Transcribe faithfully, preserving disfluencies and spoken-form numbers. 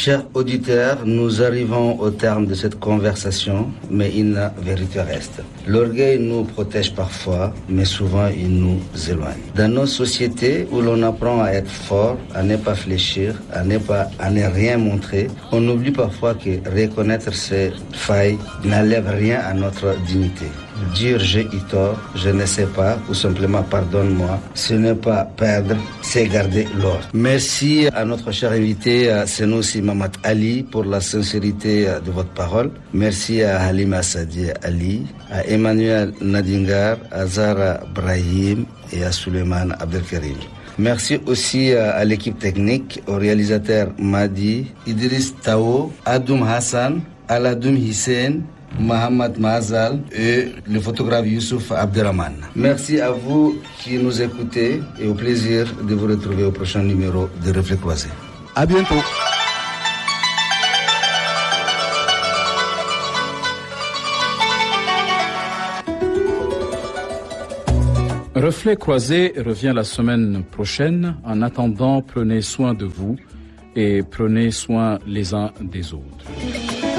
Chers auditeurs, nous arrivons au terme de cette conversation, mais une vérité reste. L'orgueil nous protège parfois, mais souvent il nous éloigne. Dans nos sociétés où l'on apprend à être fort, à ne pas fléchir, à ne pas, à ne rien montrer, on oublie parfois que reconnaître ses failles n'enlève rien à notre dignité. Dire j'ai eu tort, je ne sais pas, ou simplement pardonne-moi, ce n'est pas perdre, c'est garder l'ordre. Merci à notre cher invité, Senoussi Mamat Ali, pour la sincérité de votre parole. Merci à Halima Sadi Ali, à Emmanuel Nadingar, à Zara Brahim et à Suleiman Abdelkarim. Merci aussi à l'équipe technique, au réalisateur Madi, Idriss Tao, Adoum Hassan, Aladoum Hissène, Mohamed Mazal et le photographe Youssouf Abderrahman. Merci à vous qui nous écoutez et au plaisir de vous retrouver au prochain numéro de Reflets Croisés. À bientôt. Reflets Croisés revient la semaine prochaine. En attendant, prenez soin de vous et prenez soin les uns des autres.